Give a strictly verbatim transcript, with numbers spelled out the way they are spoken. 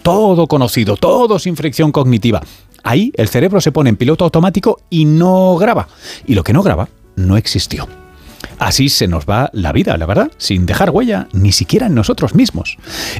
todo conocido, todo sin fricción cognitiva. Ahí el cerebro se pone en piloto automático y no graba. Y lo que no graba no existió. Así se nos va la vida, la verdad, sin dejar huella, ni siquiera en nosotros mismos.